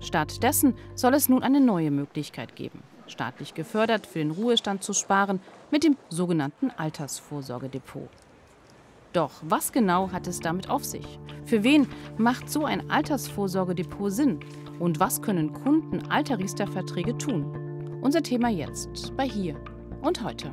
Stattdessen soll es nun eine neue Möglichkeit geben, staatlich gefördert für den Ruhestand zu sparen mit dem sogenannten Altersvorsorgedepot. Doch was genau hat es damit auf sich? Für wen macht so ein Altersvorsorgedepot Sinn? Und was können Kunden alter Riester-Verträge tun? Unser Thema jetzt bei Hier und Heute.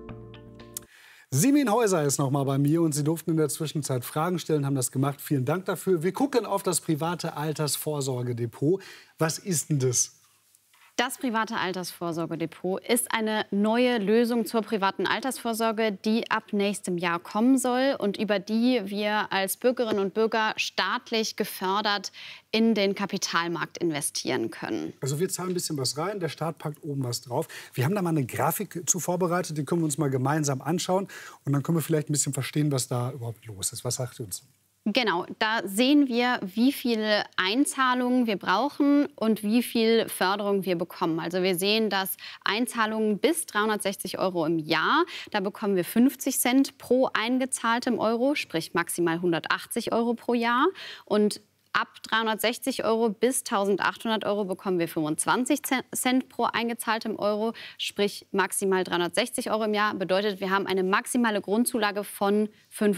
Simin Häuser ist noch mal bei mir und Sie durften in der Zwischenzeit Fragen stellen, haben das gemacht. Vielen Dank dafür. Wir gucken auf das private Altersvorsorgedepot. Was ist denn das? Das private Altersvorsorgedepot ist eine neue Lösung zur privaten Altersvorsorge, die ab nächstem Jahr kommen soll und über die wir als Bürgerinnen und Bürger staatlich gefördert in den Kapitalmarkt investieren können. Also wir zahlen ein bisschen was rein, der Staat packt oben was drauf. Wir haben da mal eine Grafik zu vorbereitet, die können wir uns mal gemeinsam anschauen. Und dann können wir vielleicht ein bisschen verstehen, was da überhaupt los ist. Was sagt ihr uns? Genau, da sehen wir, wie viele Einzahlungen wir brauchen und wie viel Förderung wir bekommen. Also wir sehen, dass Einzahlungen bis 360 € im Jahr, da bekommen wir 50 Cent pro eingezahltem Euro, sprich maximal 180 € pro Jahr. Und ab 360 € bis 1.800 € bekommen wir 25 Cent pro eingezahltem Euro, sprich maximal 360 € im Jahr. Bedeutet, wir haben eine maximale Grundzulage von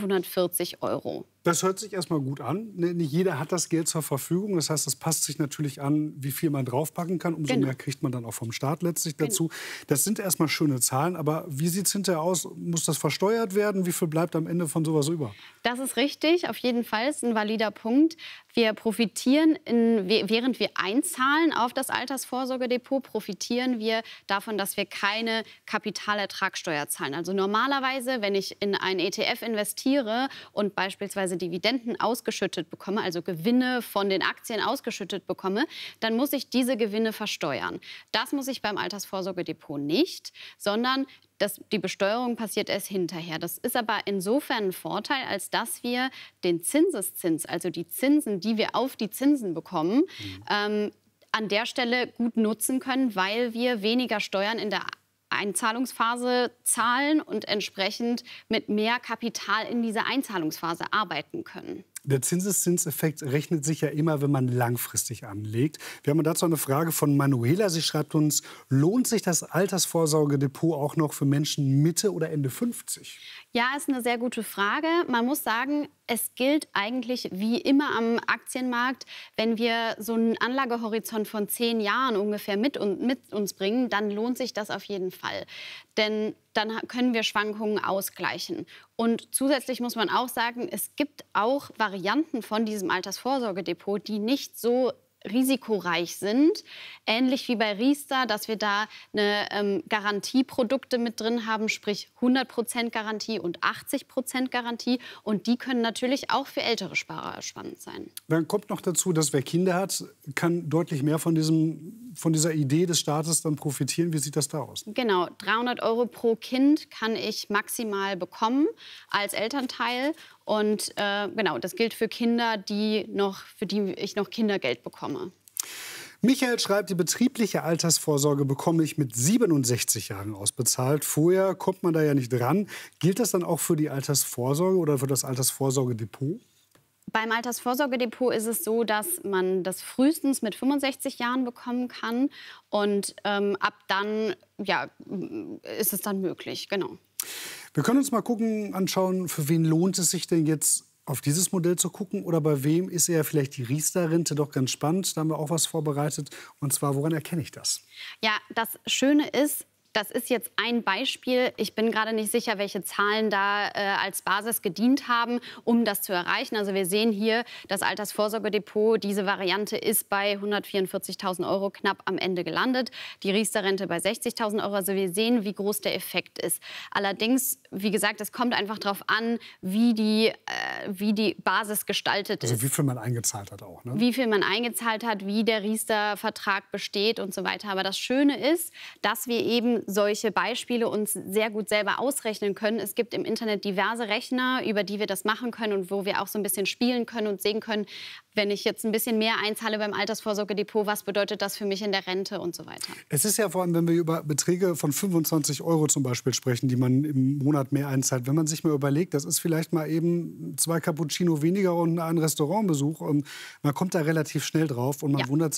540 €. Das hört sich erstmal gut an. Nicht jeder hat das Geld zur Verfügung. Das heißt, das passt sich natürlich an, wie viel man draufpacken kann. Umso mehr kriegt man dann auch vom Staat letztlich dazu. Das sind erstmal schöne Zahlen. Aber wie sieht es hinterher aus? Muss das versteuert werden? Wie viel bleibt am Ende von sowas über? Das ist richtig. Auf jeden Fall ist ein valider Punkt. Wir profitieren, während wir einzahlen auf das Altersvorsorgedepot, profitieren wir davon, dass wir keine Kapitalertragssteuer zahlen. Also normalerweise, wenn ich in ein ETF investiere und beispielsweise Dividenden ausgeschüttet bekomme, also Gewinne von den Aktien ausgeschüttet bekomme, dann muss ich diese Gewinne versteuern. Das muss ich beim Altersvorsorgedepot nicht, sondern die Besteuerung passiert erst hinterher. Das ist aber insofern ein Vorteil, als dass wir den Zinseszins, also die Zinsen, die wir auf die Zinsen bekommen, an der Stelle gut nutzen können, weil wir weniger Steuern in der Einzahlungsphase zahlen und entsprechend mit mehr Kapital in dieser Einzahlungsphase arbeiten können. Der Zinseszinseffekt rechnet sich ja immer, wenn man langfristig anlegt. Wir haben dazu eine Frage von Manuela. Sie schreibt uns, lohnt sich das Altersvorsorgedepot auch noch für Menschen Mitte oder Ende 50? Ja, ist eine sehr gute Frage. Man muss sagen, es gilt eigentlich wie immer am Aktienmarkt, wenn wir so einen Anlagehorizont von 10 Jahren ungefähr mit uns bringen, dann lohnt sich das auf jeden Fall. Denn dann können wir Schwankungen ausgleichen. Und zusätzlich muss man auch sagen, es gibt auch Varianten von diesem Altersvorsorgedepot, die nicht so risikoreich sind, ähnlich wie bei Riester, dass wir da eine Garantieprodukte mit drin haben, sprich 100% Garantie und 80% Garantie. Und die können natürlich auch für ältere Sparer spannend sein. Dann kommt noch dazu, dass wer Kinder hat, kann deutlich mehr von dieser Idee des Staates dann profitieren. Wie sieht das da aus? Genau, 300 € pro Kind kann ich maximal bekommen als Elternteil. Und genau, das gilt für Kinder, für die ich noch Kindergeld bekomme. Michael schreibt, die betriebliche Altersvorsorge bekomme ich mit 67 Jahren ausbezahlt. Vorher kommt man da ja nicht dran. Gilt das dann auch für die Altersvorsorge oder für das Altersvorsorgedepot? Beim Altersvorsorgedepot ist es so, dass man das frühestens mit 65 Jahren bekommen kann. Und ab dann ist es dann möglich, genau. Wir können uns mal anschauen, für wen lohnt es sich denn jetzt auf dieses Modell zu gucken oder bei wem ist eher vielleicht die Riester-Rente doch ganz spannend. Da haben wir auch was vorbereitet. Und zwar, woran erkenne ich das? Ja, das Schöne ist, das ist jetzt ein Beispiel. Ich bin gerade nicht sicher, welche Zahlen da als Basis gedient haben, um das zu erreichen. Also wir sehen hier, das Altersvorsorgedepot, diese Variante ist bei 144.000 € knapp am Ende gelandet. Die Riester-Rente bei 60.000 €. Also wir sehen, wie groß der Effekt ist. Allerdings, wie gesagt, es kommt einfach darauf an, wie die Basis gestaltet ist. Also wie viel man eingezahlt hat auch, ne? Wie viel man eingezahlt hat, wie der Riester-Vertrag besteht und so weiter. Aber das Schöne ist, dass wir eben solche Beispiele uns sehr gut selber ausrechnen können. Es gibt im Internet diverse Rechner, über die wir das machen können und wo wir auch so ein bisschen spielen können und sehen können, wenn ich jetzt ein bisschen mehr einzahle beim Altersvorsorgedepot, was bedeutet das für mich in der Rente und so weiter. Es ist ja vor allem, wenn wir über Beträge von 25 € zum Beispiel sprechen, die man im Monat mehr einzahlt, wenn man sich mal überlegt, das ist vielleicht mal eben 2 Cappuccino weniger und ein Restaurantbesuch. Und man kommt da relativ schnell drauf und man wundert sich,